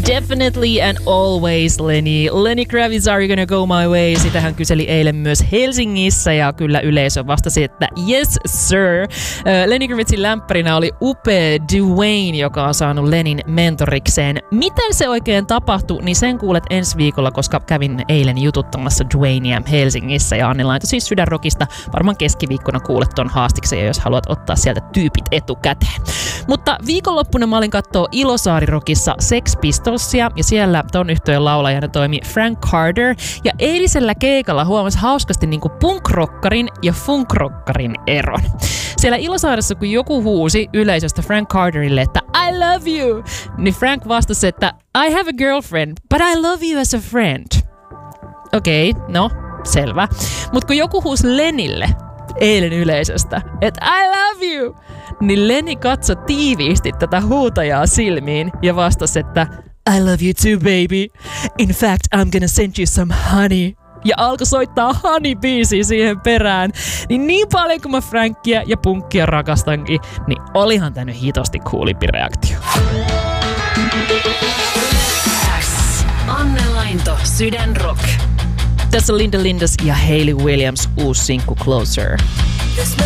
Definitely and always, Lenny. Lenny Kravitz, Are You Gonna Go My Way? Sitä hän kyseli eilen myös Helsingissä ja kyllä yleisö vastasi, että yes sir. Lenny Kravitzin lämpärinä oli upea Dwayne, joka on saanut Lenin mentorikseen. Miten se oikein tapahtui, niin sen kuulet ensi viikolla, koska kävin eilen jututtamassa Dwaynea Helsingissä ja Anni laitoi siis Sydänrockista. Varmaan keskiviikkona kuulet ton haastiksen, jos haluat ottaa sieltä tyypit etukäteen. Mutta viikonloppuna mä olin kattoo Ilosaari-rockissa Sex Pistolsia ja siellä ton yhtyeen laulajana toimi Frank Carter ja eilisellä keikalla huomasi hauskasti niinku punk-rockarin ja funk-rockarin eron. Siellä Ilosaaressa, kun joku huusi yleisöstä Frank Carterille, että I love you, niin Frank vastasi, että I have a girlfriend, but I love you as a friend. Okei, no, selvä. Mutta kun joku huusi Lenille eilen yleisöstä, että I love you, niin Lenny katsoi tiiviisti tätä huutajaa silmiin ja vastasi, että I love you too, baby. In fact, I'm gonna send you some honey. Ja alkoi soittaa Honey-biisiä siihen perään. Niin paljon kuin mä Frankia ja punkkia rakastankin, niin olihan tää nyt hitosti coolimpi reaktio. Anne Lainto, Sydänrock. Tässä Linda Lindas ja Hayley Williams uusi sinkku Closer.